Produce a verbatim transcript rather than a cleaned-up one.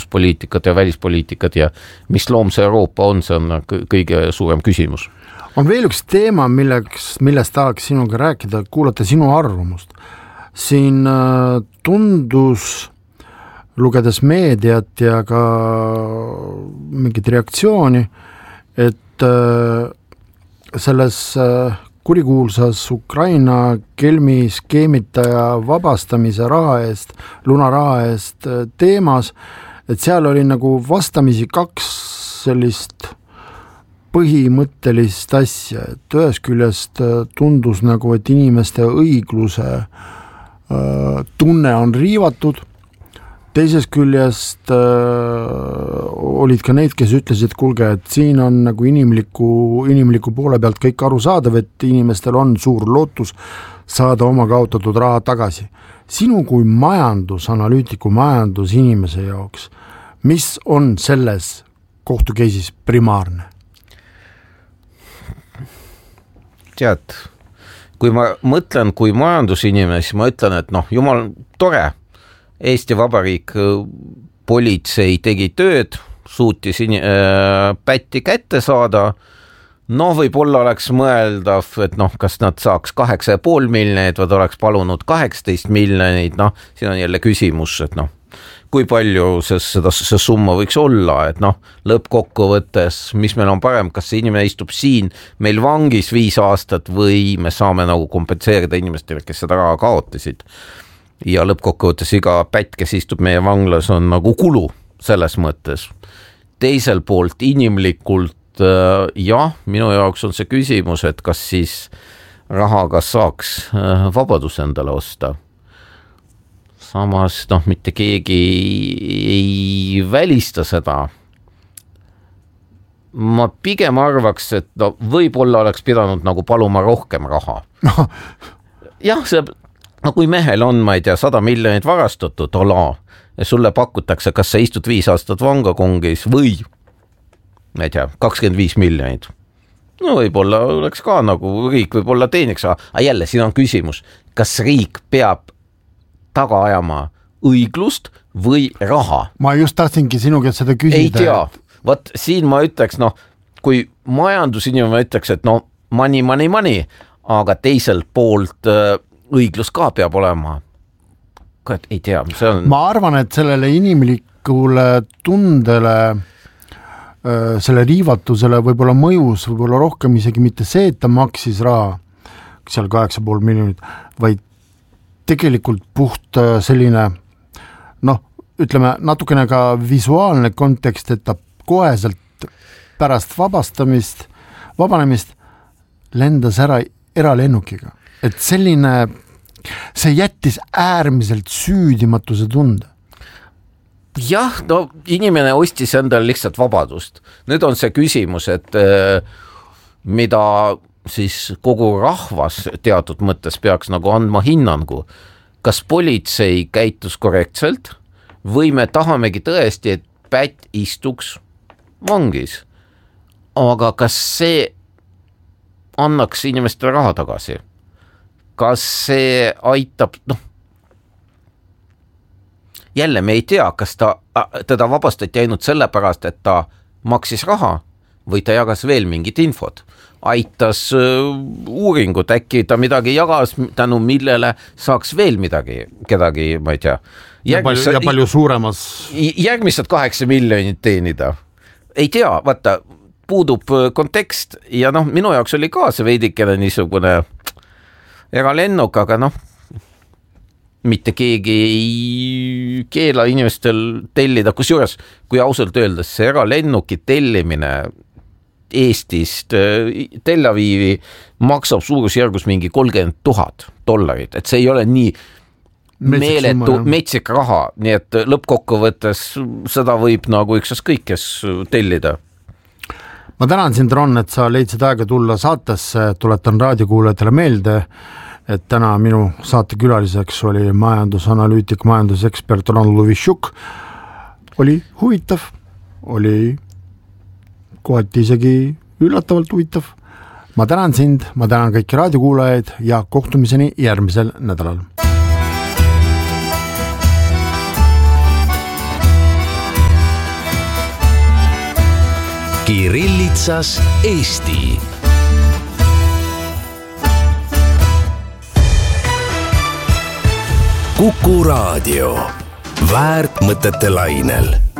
majanduspoliitikat ja välispoliitikat ja mis loom see Euroopa on, see on kõige suurem küsimus. On veel üks teema, milleks, millest tahaks sinuga rääkida, kuulata sinu arvamust. Siin tundus, lugedes meediat ja ka mingit reaktsiooni, et selles kurikuulsas Ukraina kelmi skeemitaja vabastamise raha eest, lunaraha eest teemas, et seal oli nagu vastamisi kaks sellist põhimõttelist asja, et ühest küljest tundus nagu, et inimeste õigluse tunne on riivatud, teisest küljest äh, olid ka neid, kes ütlesid, kuulge, et siin on nagu inimliku, inimliku poole pealt kõik aru saadav, et inimestel on suur lootus saada oma kaotatud raha tagasi. Sinu kui majandusanalüütiku majandusinimese jaoks, mis on selles kohtukeisis primaarne? Tead, kui ma mõtlen kui majandusinimesi, ma ütlen, et noh, jumal tore, Eesti Vabariik politsei tegi tööd, suutis in, äh, pätti kätte saada, no võib-olla oleks mõeldav, et noh, kas nad saaks kaheksa ja pool miljonit, või oleks palunud kaheksateist miljonit, noh, siin on jälle küsimus, et noh, kui palju see, seda, see summa võiks olla, et noh, lõppkokkuvõttes, mis meil on parem, kas see inimene istub siin meil vangis viis aastat või me saame nagu kompenseerida inimestele, kes seda raha kaotasid. Ja lõppkokkuvõttes iga pätt, kes istub meie vanglas, on nagu kulu selles mõttes. Teisel poolt inimlikult, jah, minu jaoks on see küsimus, et kas siis rahaga saaks vabadus endale osta. Samas, noh, mitte keegi ei välista seda. Ma pigem arvaks, et no, võib-olla oleks pidanud nagu paluma rohkem raha. Jah, see, no kui mehel on, ma ei tea, sada miljonit varastatud, ola, ja sulle pakutakse, kas sa istud viis aastat vangakongis või, ma ei tea, kakskümmend viis miljonit. No võib-olla oleks ka nagu riik võib-olla teeniks, aga jälle, siin on küsimus, kas riik peab taga ajama õiglust või raha. Ma just tahtsingi sinuga seda küsida. Ei tea, võt siin ma ütleks, noh, kui majandusinimene ütleks, et no money, money, money, aga teiselt poolt õiglus ka peab olema. Ei tea, see on... Ma arvan, et sellele inimlikule tundele, selle riivatusele võib-olla mõjus, võib-olla rohkem isegi mitte see, et ta maksis raha, seal kaheksa pool miljonit, vaid tegelikult puht selline, noh, ütleme natukene ka visuaalne kontekst, et ta koheselt pärast vabastamist, vabanemist lendas ära eralennukiga. Et selline, see jättis äärmiselt süüdimatuse tunde. Jah, no inimene ostis endale lihtsalt vabadust. Nüüd on see küsimus, et mida siis kogu rahvas teatud mõttes peaks nagu andma hinnangu. Kas politsei käitus korrektselt või me tahamegi tõesti, et pätt istuks vangis? Aga kas see annaks inimestele raha tagasi? Kas see aitab, noh, jälle me ei tea, kas ta, teda vabastati ainult sellepärast, et ta maksis raha või ta jagas veel mingit infot. Aitas uh, uuringut, äkki ta midagi jagas, tänu millele saaks veel midagi, kedagi, ma ei tea. Järgmised, ja, palju, ja palju suuremas... Järgmised kaheksa miljonit teenida. Ei tea, vaata, puudub kontekst ja noh, minu jaoks oli ka see veidikene niisugune eralennuk, aga noh, mitte keegi ei keela inimestel tellida, kusjuures, kui ausalt öeldes see eralennuki tellimine Eestist Tel Avivi maksab suurusjärgus mingi kolmkümmend tuhat dollarit, et see ei ole nii meeletu, metsik raha, nii et lõppkokkuvõttes seda võib nagu üksas kõik, kes tellida. Ma tänan sind, Ron, et sa leidsid aega tulla saatesse, tuletan raadiokuulajatele meelde, et täna minu saatekülaliseks oli majandusanalüütik, majandusekspert Ron Luvishuk. Oli huvitav, oli kohati isegi üllatavalt huvitav. Ma tänan sind, ma tänan kõiki raadiokuulajaid ja kohtumiseni järgmisel nädalal. Kirillitsas Eesti. Kuku Raadio. Väärt mõtete lainel.